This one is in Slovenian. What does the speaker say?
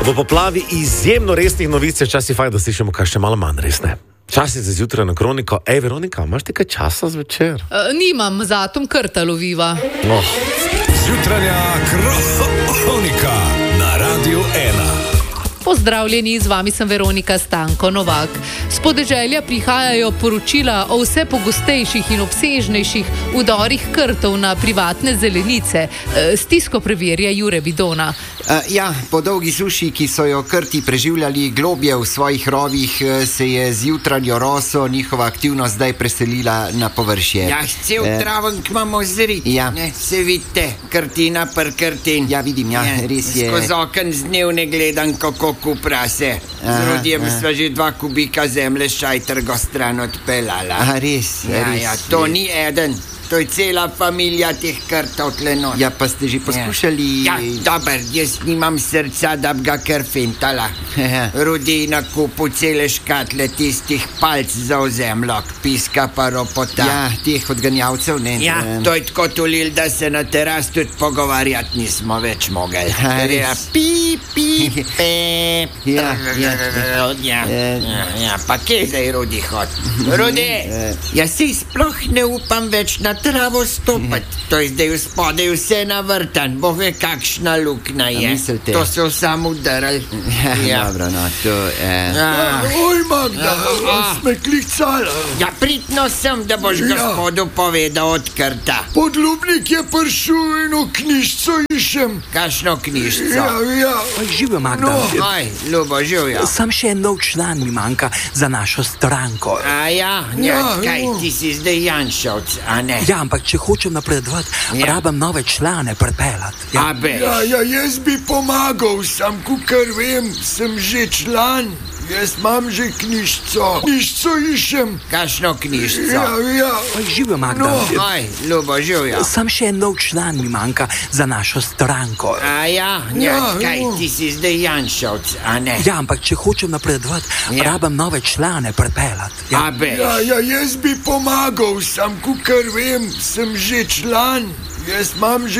V poplavi izjemno resnih novic je včasih fajn, da slišimo kaj še malo manj resne. Čas je za zjutraj na Kroniko. Veronika, imaš ti kaj časa zvečer? Nimam, zatom krta loviva. Zjutranja Kronika na Radiu 1. Pozdravljeni, z vami sem Veronika Stanko Novak. S podeželja prihajajo poročila o vse pogostejših in obsežnejših vdorih krtov na privatne zelenice. Stisko preverja Jure Vidona. Po dolgi suši, ki so jo krti preživljali globje v svojih rovih, se je z jutranjo roso njihova aktivnost zdaj preselila na površje. Cel traven imamo zriti. Se vidite, krtina per krtin. Vidim, res je. Skozi okn z dnevne gledam, kako kupra se. Z Rodijem sva že 2 kubika zemlje šajtrgo stran odpeljala. Res. To ni eden. To je cela familija teh krtov tle not. Pa ste že poskušali... Dober, jaz nimam srca, da bi ga kar fintala. Rudi na kupu cele škatle tistih palc za ozemljok, piska pa ropota. Teh odganjavcev, ne? To je tako tulil, da se na teras tudi pogovarjati nismo več mogli. Pa kje zdaj Rudi hod? Rudi, jaz si sploh ne upam več na travo stopati. To je zdaj v spodaj vse navrtan. Boh ve, kakšna lukna je. Mislite? To so samo udarali. Dobro, to... Oj, Magda, sme klicala. Pritno sem, da boš gospodu povedal od krta. Podlubnik je prišel eno knjižco išem. Kakšno knjižco? Živijo, Magda. Ljubo, živijo. Sam še en nov član mi manjka za našo stranko. Kaj, ti si zdaj Janšovc, a ne? Ampak če hočem napredovati, rabam nove člane pripeljati. Jaz bi pomagal, sam kukar vem, sem že član. Jaz imam že knjižco. Knjižco išem. Kakšno knjižco? Živijo, Magda. Ljubo, živijo. Sam še en nov član mi manjka za našo stranko. Kaj, ti si zdaj Janšovc, a ne? Ampak če hočem napredovati, rabam nove člane pripeljati. Jaz bi pomagal, sam kukar vem, sem že član. Jaz imam že